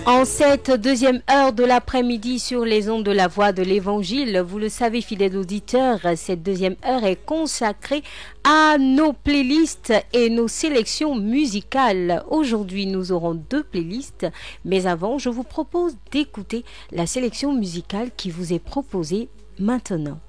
En cette deuxième heure de l'après-midi sur les ondes de la voix de l'évangile, vous le savez fidèles auditeurs, cette deuxième heure est consacrée à nos playlists et nos sélections musicales. Aujourd'hui, nous aurons deux playlists, mais avant, je vous propose d'écouter la sélection musicale qui vous est proposée maintenant.